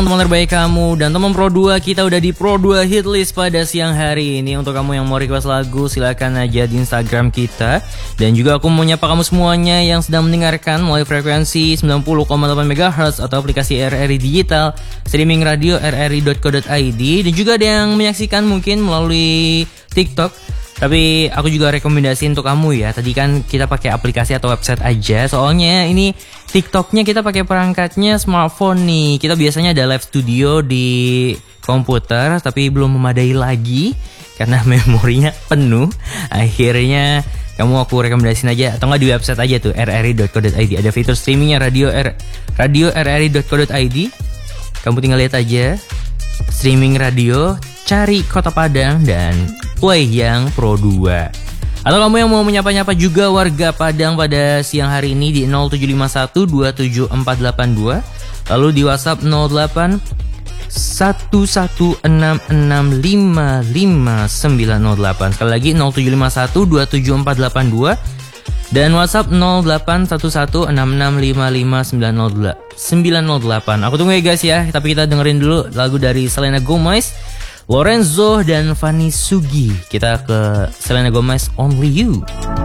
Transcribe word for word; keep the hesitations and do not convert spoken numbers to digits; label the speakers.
Speaker 1: Teman terbaik kamu dan teman Pro dua, kita udah di Pro dua Hitlist pada siang hari ini. Untuk kamu yang mau request lagu, silakan aja di Instagram kita. Dan juga aku mau nyapa kamu semuanya yang sedang mendengarkan melalui frekuensi sembilan puluh koma delapan megahertz atau aplikasi R R I Digital, streaming radio r r i dot co dot i d, dan juga ada yang menyaksikan mungkin melalui TikTok. Tapi aku juga rekomendasi untuk kamu ya. Tadi kan kita pakai aplikasi atau website aja. Soalnya ini TikToknya kita pakai perangkatnya smartphone nih. Kita biasanya ada live studio di komputer, tapi belum memadai lagi karena memorinya penuh. Akhirnya kamu aku rekomendasiin aja, atau nggak di website aja tuh r r i dot co dot i d. Ada fitur streamingnya radio r radio r r i dot co dot i d. Kamu tinggal lihat aja streaming radio, cari Kota Padang dan play yang Pro dua. Atau kamu yang mau menyapa-nyapa juga warga Padang pada siang hari ini di nol tujuh lima satu dua tujuh empat delapan dua, lalu di WhatsApp nol delapan satu satu enam enam lima lima sembilan nol delapan. Sekali lagi nol tujuh lima satu dua tujuh empat delapan dua dan WhatsApp nol delapan satu satu enam enam lima lima sembilan nol delapan. Aku tunggu ya guys ya, tapi kita dengerin dulu lagu dari Selena Gomez, Lorenzo dan Fanny Sugi. Kita ke Selena Gomez, Only You.